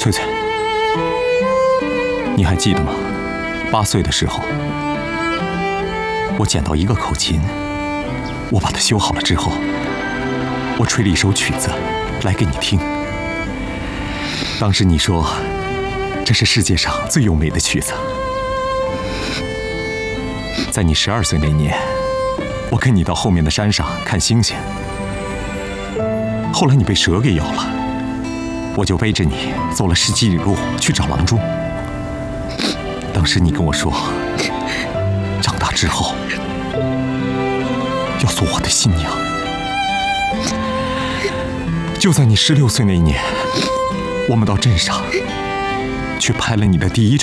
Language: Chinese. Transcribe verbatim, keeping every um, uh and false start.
翠翠，你还记得吗？八岁的时候，我捡到一个口琴，我把它修好了之后，我吹了一首曲子来给你听。当时你说这是世界上最优美的曲子。在你十二岁那年，我跟你到后面的山上看星星，后来你被蛇给咬了，我就背着你走了十几里路去找郎中。当时你跟我说，长大之后要做我的新娘。就在你十六岁那一年，我们到镇上去拍了你的第一张